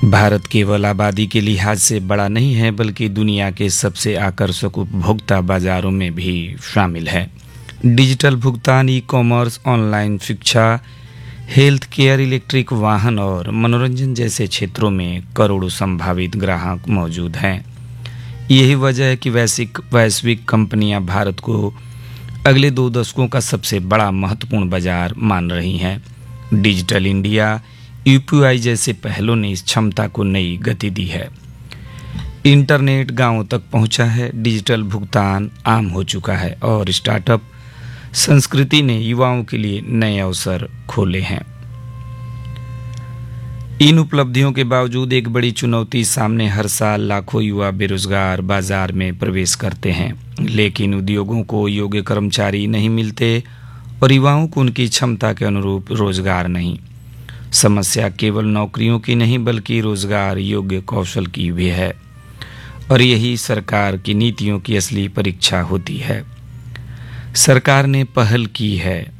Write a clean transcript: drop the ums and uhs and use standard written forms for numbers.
भारत केवल आबादी के लिहाज से बड़ा नहीं है, बल्कि दुनिया के सबसे आकर्षक उपभोक्ता बाजारों में भी शामिल है। डिजिटल भुगतान, ई कॉमर्स, ऑनलाइन शिक्षा, हेल्थ केयर, इलेक्ट्रिक वाहन और मनोरंजन जैसे क्षेत्रों में करोड़ों संभावित ग्राहक मौजूद हैं। यही वजह है कि वैश्विक कंपनियां भारत को अगले 2 दशकों का सबसे बड़ा महत्वपूर्ण बाजार मान रही हैं। डिजिटल इंडिया, यूपीआई जैसे पहलों ने इस क्षमता को नई गति दी है। इंटरनेट गांवों तक पहुंचा है, डिजिटल भुगतान आम हो चुका है और स्टार्टअप संस्कृति ने युवाओं के लिए नए अवसर खोले हैं। इन उपलब्धियों के बावजूद एक बड़ी चुनौती सामने। हर साल लाखों युवा बेरोजगार बाजार में प्रवेश करते हैं, लेकिन उद्योगों को योग्य कर्मचारी नहीं मिलते और युवाओं को उनकी क्षमता के अनुरूप रोजगार नहीं। समस्या केवल नौकरियों की नहीं, बल्कि रोजगार योग्य कौशल की भी है, और यही सरकार की नीतियों की असली परीक्षा होती है। सरकार ने पहल की है